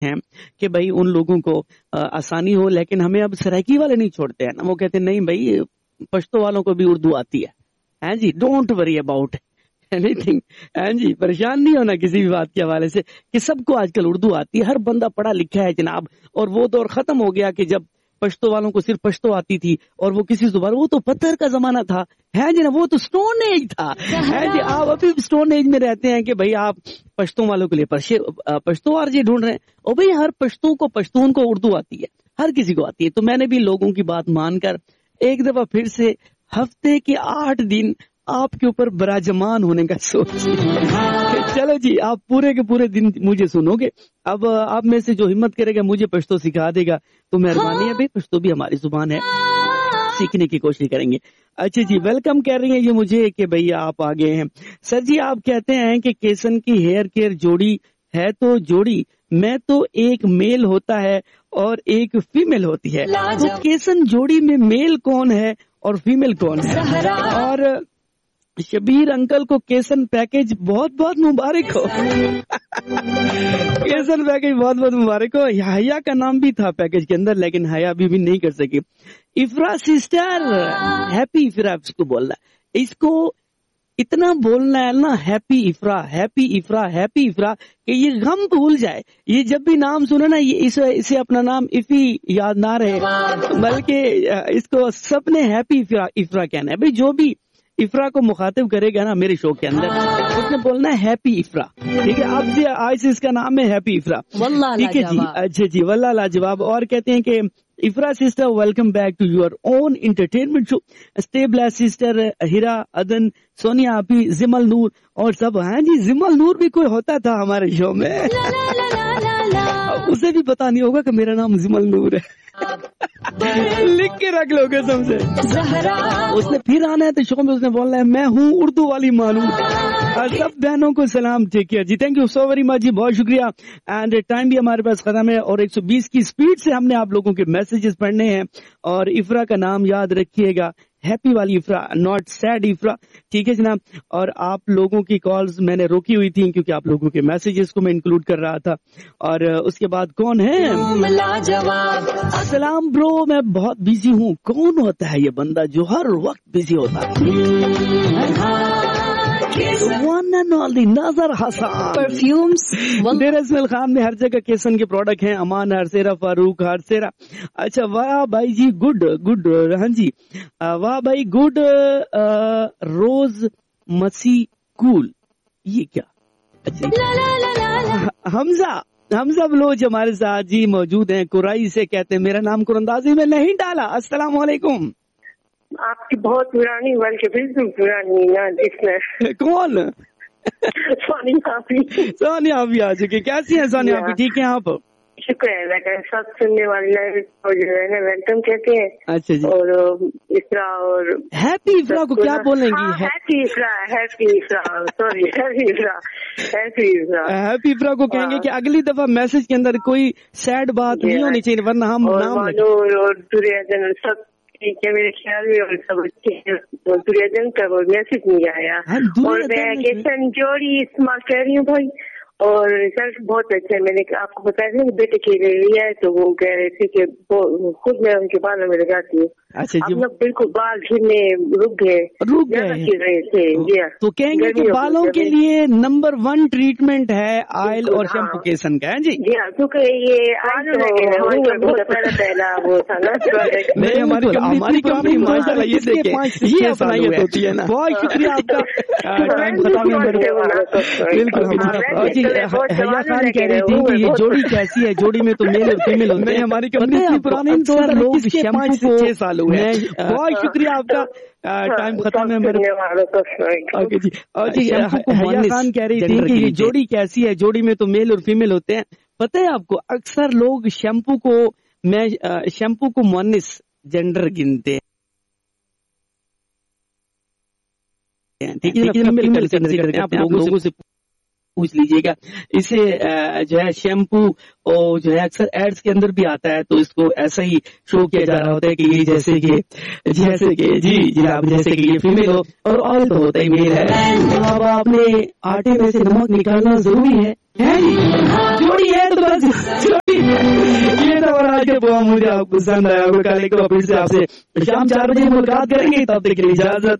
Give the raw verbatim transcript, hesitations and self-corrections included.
हैं कि भाई उन लोगों को आसानी हो, लेकिन हमें अब सराइकी वाले नहीं छोड़ते हैं ना, वो कहते हैं नहीं भाई पश्तो वालों को भी उर्दू आती है, हैं जी, डोंट वरी अबाउट एनीथिंग, हैं जी, परेशान नहीं होना किसी भी बात के हवाले से कि सबको आजकल उर्दू आती है, हर बंदा पढ़ा लिखा है जनाब। और वो दौर खत्म हो गया कि जब पश्तो वालों को सिर्फ पश्तो आती थी और वो किसी जुबान, वो तो पत्थर का जमाना था, है जी ना, वो तो स्टोन एज था, है जी। आप अभी स्टोन एज में रहते हैं कि भाई आप पश्तो वालों के लिए पश्तो आरजे ढूंढ रहे हैं। और भाई हर पश्तो को, पश्तून को उर्दू आती है, हर किसी को आती है। तो मैंने भी लोगों की बात मानकर एक दफा फिर से हफ्ते के आठ दिन आपके ऊपर बराजमान होने का सोच। चलो जी, आप पूरे के पूरे दिन मुझे सुनोगे। अब आप में से जो हिम्मत करेगा मुझे पश्तो सिखा देगा तो मेहरबानी है भाई, पश्तो भी हमारी जुबान है, सीखने की कोशिश करेंगे। अच्छा जी, वेलकम कह रही हैं ये मुझे कि भैया आप आ गए हैं। सर जी आप कहते हैं कि केसन की हेयर केयर जोड़ी है तो जोड़ी में तो एक मेल होता है और एक फीमेल होती है, तो केसन जोड़ी में मेल कौन है और फीमेल कौन है? और शबीर अंकल को केसन पैकेज बहुत बहुत मुबारक हो। केसन पैकेज बहुत बहुत मुबारक हो। हया का नाम भी था पैकेज के अंदर, लेकिन हया अभी भी नहीं कर सकी। इफ्रा सिस्टर, हैप्पी इफ्रा इसको बोलना है, इसको इतना बोलना है ना, हैप्पी इफ्रा, हैप्पी इफ्रा, हैप्पी इफ्रा, कि ये गम भूल जाए। ये जब भी नाम सुने ना, ये इसे, इसे अपना नाम इफी याद ना रहे, बल्कि इसको सबने हैप्पी इफ्रा इफ्रा कहना है। भाई जो भी इफ्रा को मुखातिब करेगा ना मेरे शो के अंदर, उसने बोलना है हैप्पी इफ्रा, ठीक है। अब से आज से इसका नाम है हैप्पी इफ्रा, ठीक है जी। अच्छा जी, वल्लाह लाजवाब। और कहते हैं कि इफ्रा sister welcome back to your own entertainment show, stay blessed sister, हिरा, अदन, सोनिया आपी, जिमल नूर और सब। हाँ जी, जिमल नूर भी कोई होता था हमारे शो में। उसे भी पता नहीं होगा कि मेरा नाम जिमल नूर है। लिख के रख लो कसम से। उसने फिर आना है तो शो में उसने बोलना है मैं हूँ उर्दू वाली मानू। सब बहनों को सलाम, ठीक है जी, thank you so very much जी, बहुत शुक्रिया। एंड टाइम भी हमारे पास खत्म है और एक सौ बीस की स्पीड से हमने आप लोगों के मैसेजेस पढ़ने हैं। और इफ्रा का नाम याद रखिएगा, हैप्पी वाली इफ्रा, नॉट सैड इफ्रा, ठीक है जनाब। और आप लोगों की कॉल्स मैंने रोकी हुई थी क्योंकि आप लोगों के मैसेजेस को मैं इंक्लूड कर रहा था। और उसके बाद कौन है? सलाम ब्रो, मैं बहुत बिजी हूँ। कौन होता है ये बंदा जो हर वक्त बिजी होता है? वन एंड ओनली नजर हसन परफ्यूम्स। डेर इसमाइल खान में हर जगह केसन के प्रोडक्ट हैं, अमान हरसेरा, फारूक हरसेरा। अच्छा वाह भाई जी, गुड गुड, हाँ जी, वाह भाई गुड। रोज मसी कूल, ये क्या? अच्छा हमजा हमजा बलोच हमारे साथ जी मौजूद हैं, कुराई से कहते हैं, मेरा नाम कुरंदाजी में नहीं डाला। अस्सलाम वालेकुम। आपकी बहुत पुरानी, बल्कि बिल्कुल पुरानी याद इसमें। कौन? सोनिया आपी। सोनिया आपी आ चुकी, कैसी हैं सोनिया आपी? ठीक है आप? शुक्र है, सब सुनने वाले जो है ना वेलकम कहते हैं। अच्छा जी। और इफ्रा और हैप्पी इफ्रा को क्या बोलेंगी? Happy इफ्रा, happy इफ्रा, sorry happy इफ्रा, happy इफ्रा। Happy इफ्रा को कहेंगे कि अगली दफा मैसेज के अंदर कोई सैड बात नहीं होनी चाहिए, वरना हम नाम और दुर्योधन सब ठीक है मेरे ख्याल में, और सब अच्छे हैं। दुर्योधन का वो मैसेज नहीं आया। और मैं केसन जोड़ी इस्तेमाल कर रही हूँ भाई, और रिजल्ट बहुत अच्छा है। मैंने आपको बताया था बेटे के लिए लिया है, तो वो कह रहे थे कि खुद मैं उनके बालों में लगाती हूँ। अच्छा जी, अब बिल्कुल बाल गिरने रुक गए रुक गए गिर रहे थे जी। तो कहेंगे कि बालों के लिए नंबर वन ट्रीटमेंट है ऑयल और शैम्पू केसन का, है जी। जी हाँ, क्योंकि ये आज पहला पहला वो था ना नहीं, हमारी हमारी कंपनी माशाल्लाह ये देखिए ये अपनाइत होती है ना। बहुत शुक्रिया आपका, टाइम खत्म है। बिल्कुल हमारा जी। हया खान कह रही थी कि ये जोड़ी कैसी है, जोड़ी में तो मेल और फीमेल होते हैं। हमारी कंपनी पुरानी लोग शैम्पू को छह साल हुए। बहुत शुक्रिया आपका, टाइम खत्म है मेरे। ओके जी। और जी हया खान कह रही थी कि ये जोड़ी कैसी है, जोड़ी में तो मेल और फीमेल होते हैं। पता है आपको, अक्सर लोग शैम्पू को मैं शैम्पू को मुअन्निस जेंडर गिनते हैं, ठीक है, आप लोगों से پوچھ لیجیے گا. اسے جو ہے شیمپو اور جو ہے اکثر ایڈز کے اندر بھی آتا ہے, تو اس کو ایسا ہی شو کیا جا رہا ہوتا ہے کہ یہ جیسے کہ جیسے کہ جی جناب جیسے کہ یہ فیمیل ہو, اور آئل تو ہوتا ہی میل ہے. اب آپ نے آٹے میں سے نمک نکالنا ضروری ہے, جوڑی ہے تو بس جوڑی. یہ تو آج کے پروگرام مجھے آپ کو پسند آیا ہوگا. کل کو پھر سے آپ سے شام چار بجے ملاقات کریں گے, تب تک کے لیے اجازت.